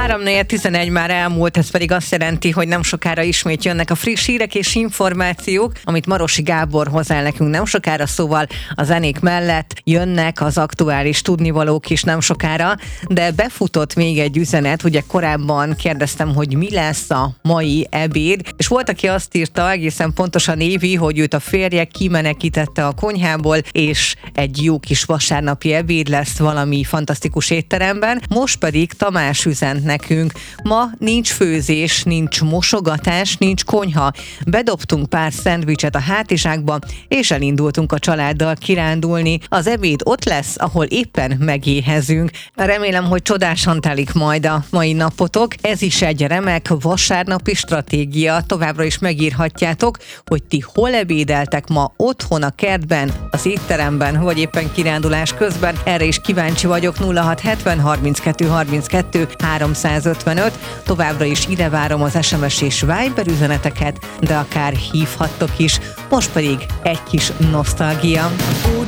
3:11 már elmúlt, ez pedig azt jelenti, hogy nem sokára ismét jönnek a friss hírek és információk, amit Marosi Gábor hoz el nekünk nem sokára, szóval a zenék mellett jönnek az aktuális tudnivalók is nem sokára, de befutott még egy üzenet, ugye korábban kérdeztem, hogy mi lesz a mai ebéd, és volt, aki azt írta, egészen pontosan Évi, hogy őt a férje kimenekítette a konyhából, és egy jó kis vasárnapi ebéd lesz valami fantasztikus étteremben. Most pedig Tamás üzent nekünk. Ma nincs főzés, nincs mosogatás, nincs konyha. Bedobtunk pár szendvicset a hátizsákba, és elindultunk a családdal kirándulni. Az ebéd ott lesz, ahol éppen megéhezünk. Remélem, hogy csodásan telik majd a mai napotok. Ez is egy remek vasárnapi stratégia. Továbbra is megírhatjátok, hogy ti hol ebédeltek ma otthon, a kertben, az étteremben, vagy éppen kirándulás közben. Erre is kíváncsi vagyok. 0670 32 32 355. Továbbra is ide várom az SMS és Viber üzeneteket, de akár hívhattok is. Most pedig egy kis nosztalgia.